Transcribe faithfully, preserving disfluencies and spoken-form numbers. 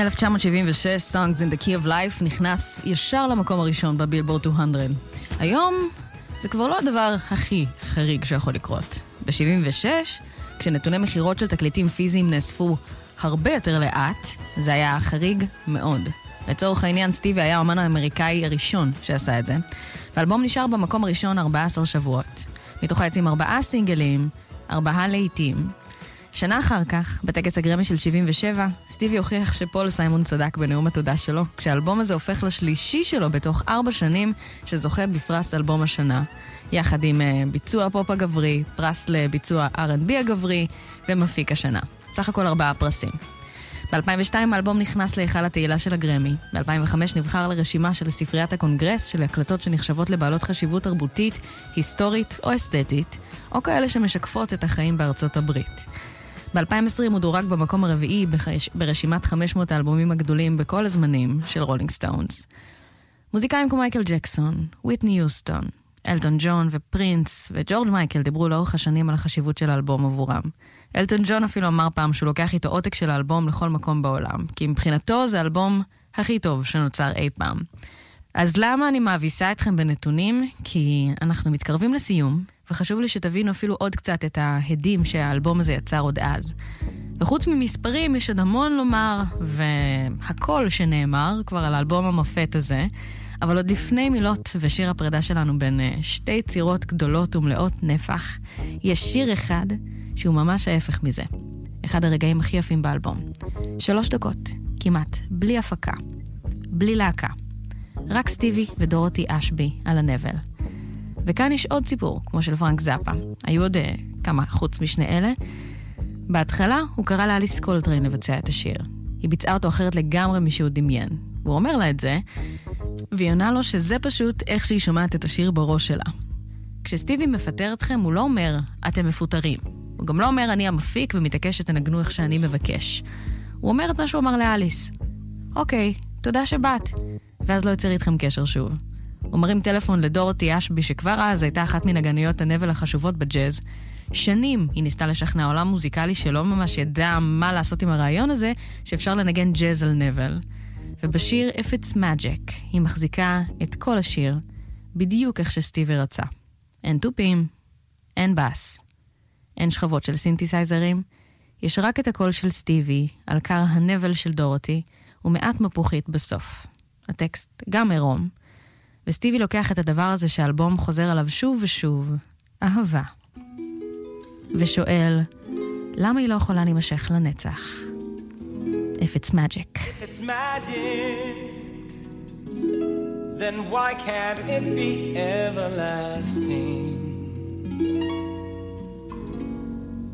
אלף תשע מאות שבעים ושש, Songs in the Key of Life, נכנס ישר למקום הראשון בבילבורד מאתיים. היום זה כבר לא הדבר הכי חריג שיכול לקרות. ב-שבעים ושש, כשנתוני מחירות של תקליטים פיזיים נאספו הרבה יותר לאט, זה היה חריג מאוד. לצורך העניין, סטיבי היה האמן האמריקאי הראשון שעשה את זה, והאלבום נשאר במקום הראשון ארבעה עשר שבועות. מתוכה יצאים ארבעה סינגלים, ארבעה לעיתים. שנה אחר כך, בטקס הגרמי של שבעים ושבע, סטיבי הוכיח שפול סיימון צדק בנאום התודה שלו, כשהאלבום הזה הופך לשלישי שלו בתוך ארבע שנים, שזוכה בפרס אלבום השנה, יחד עם uh, ביצוע פופ הגברי, פרס לביצוע אר אנד בי הגברי, ומפיק השנה. סך הכל ארבעה פרסים. ב-אלפיים ושתיים האלבום נכנס להיכל התהילה של הגרמי. ב-אלפיים וחמש נבחר לרשימה של ספריית הקונגרס של הקלטות שנחשבות לבעלות חשיבות תרבותית, היסטורית או אסתטית, או כאלה שמשקפות את החיים בארצות הברית. ב-אלפיים ועשרים הוא דורג במקום הרביעי בחש... ברשימת חמש מאות האלבומים הגדולים בכל הזמנים של רולינג סטונס. מוזיקאים כמו מייקל ג'קסון, וויטני יוסטון, אלטון ג'ון ופרינס וג'ורג' מייקל דיברו לאורך השנים על החשיבות של האלבום עבורם. אלטון ג'ון אפילו אמר פעם שהוא לוקח איתו עותק של האלבום לכל מקום בעולם, כי מבחינתו זה האלבום הכי טוב שנוצר אי פעם. אז למה אני מאביסה אתכם בנתונים? כי אנחנו מתקרבים לסיום, וחשוב לי שתבינו אפילו עוד קצת את ההדים שהאלבום הזה יצר עוד אז. וחוץ ממספרים יש עוד המון לומר, והכל שנאמר כבר על האלבום המופת הזה, אבל עוד לפני מילות ושיר הפרידה שלנו בין שתי יצירות גדולות ומלאות נפח, יש שיר אחד שהוא ממש ההפך מזה. אחד הרגעים הכי יפים באלבום. שלוש דקות, כמעט, בלי הפקה, בלי להקה. רק סטיבי ודורותי אשבי על הנבל. וכאן יש עוד סיפור, כמו של פרנק זאפה. היו עוד uh, כמה חוץ משני אלה. בהתחלה הוא קרא לאליס קולטריין לבצע את השיר. היא ביצעה אותו אחרת לגמרי משהוא דמיין. הוא אומר לה את זה, והיא עונה לו שזה פשוט איך שהיא שומעת את השיר בראש שלה. כשסטיבי מפטר אתכם, הוא לא אומר, אתם מפוטרים. הוא גם לא אומר, אני המפיק ומתעקש שתנגנו איך שאני מבקש. הוא אומר את מה שהוא אמר לאליס. אוקיי, תודה שבאת. ואז לא יוצר איתכם קשר שוב. הוא מרים טלפון לדורותי אשבי, שכבר אז הייתה אחת מנגניות הנבל החשובות בג'אז. שנים היא ניסתה לשכנע עולם מוזיקלי שלא ממש ידע מה לעשות עם הרעיון הזה, שאפשר לנגן ג'אז על נבל. ובשיר If It's Magic היא מחזיקה את כל השיר, בדיוק איך שסטיבי רצה. אין טופים, אין בס, אין שכבות של סינתסייזרים, יש רק את הקול של סטיבי על קר הנבל של דורותי, ומעט מפוחית בסוף. הטקסט גם עירום, וסטיבי לוקח את הדבר הזה שהאלבום חוזר עליו שוב ושוב, אהבה. ושואל, למה היא לא יכולה להימשך לנצח? If it's magic. If it's magic, then why can't it be everlasting?